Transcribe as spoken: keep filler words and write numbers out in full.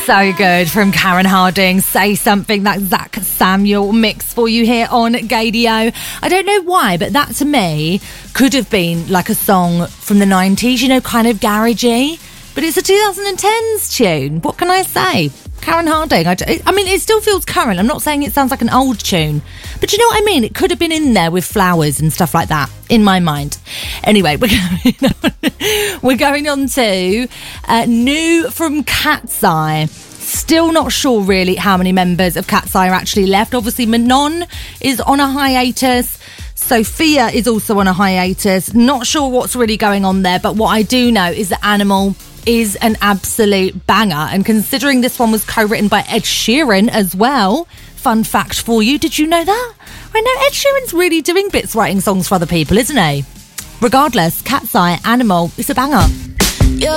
So good from Karen Harding. Say Something, that Zach Samuel mix for you here on Gadio. I don't know why, but that to me could have been like a song from the nineties, you know, kind of garagey. But it's a twenty tens tune. What can I say? Karen Harding. I, I mean, it still feels current. I'm not saying it sounds like an old tune. But you know what I mean? It could have been in there with flowers and stuff like that, in my mind. Anyway, we're going on, we're going on to uh, new from Cat's Eye. Still not sure really how many members of Cat's Eye are actually left. Obviously, Manon is on a hiatus. Sophia is also on a hiatus. Not sure what's really going on there. But what I do know is that Animal is an absolute banger. And considering this one was co-written by Ed Sheeran as well, fun fact for you, did you know that? I know Ed Sheeran's really doing bits writing songs for other people, isn't he? Regardless, Cat's Eye, Animal is a banger.